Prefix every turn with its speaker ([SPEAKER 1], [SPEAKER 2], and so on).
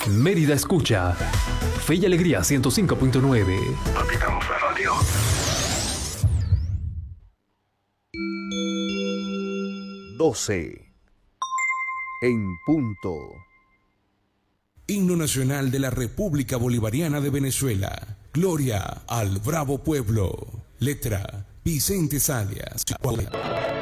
[SPEAKER 1] Mérida escucha. Fe y Alegría 105.9.
[SPEAKER 2] Capitamos la radio.
[SPEAKER 3] En punto.
[SPEAKER 4] Himno nacional de la República Bolivariana de Venezuela. Gloria al bravo pueblo. Letra: Vicente Salias.